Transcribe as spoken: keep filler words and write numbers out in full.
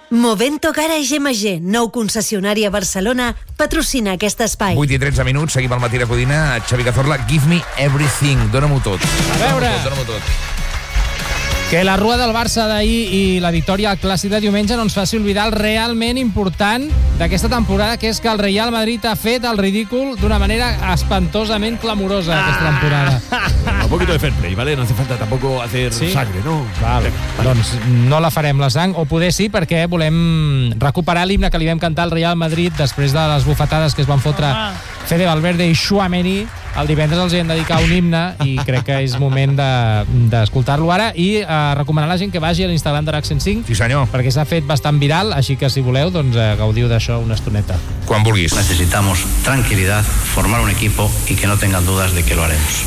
Movento Garage M G, nou concessionari a Barcelona, patrocina aquest espai. vuit i tretze minuts, seguim al matí de Codina. Xavi Cazorla, give me everything. Dóna-m'ho tot. A veure... Dóna-m'ho tot, dóna-m'ho tot. Que la rua del Barça d'ahir i la victòria al Clàssic de diumenge no ens faci oblidar el realment important d'aquesta temporada, que és que el Real Madrid ha fet el ridícul d'una manera espantosament clamorosa ah. aquesta temporada. Un poquito de fair play, ¿vale? No hace falta tampoco hacer ¿Sí? sangre, ¿no? Vale. Vale. Doncs no la farem, la sang, o poder sí, perquè volem recuperar l'himne que li vam cantar al Real Madrid després de les bufetades que es van fotre ah. Fede Valverde i Tchouaméni. El divendres els hi hem dedicat un himne i crec que és moment d'escoltar-lo de, ara i eh, recomanar a la gent que vagi a l'Instagram de RAC cent cinc. Sí, senyor. Perquè s'ha fet bastant viral, així que si voleu, doncs eh, gaudiu d'això una estoneta. Quan vulguis. Necesitamos tranquilidad, formar un equipo y que no tengan dudas de que lo haremos.